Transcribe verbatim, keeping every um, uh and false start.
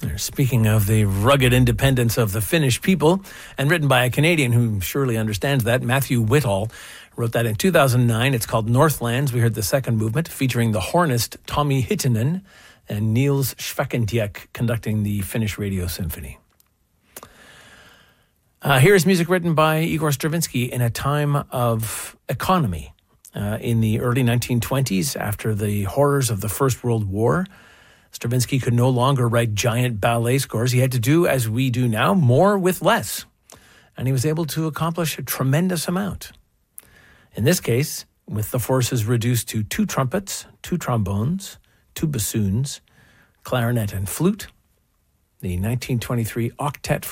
Speaking of the rugged independence of the Finnish people, and written by a Canadian who surely understands that, Matthew Whitall wrote that in two thousand nine. It's called Northlands. We heard the second movement featuring the hornist Tommi Hittinen and Niels Schwackendiek conducting the Finnish Radio Symphony. Uh, here is music written by Igor Stravinsky in a time of economy. Uh, in the early nineteen twenties, after the horrors of the First World War, Stravinsky could no longer write giant ballet scores. He had to do, as we do now, more with less. And he was able to accomplish a tremendous amount. In this case, with the forces reduced to two trumpets, two trombones, two bassoons, clarinet and flute, the nineteen twenty-three Octet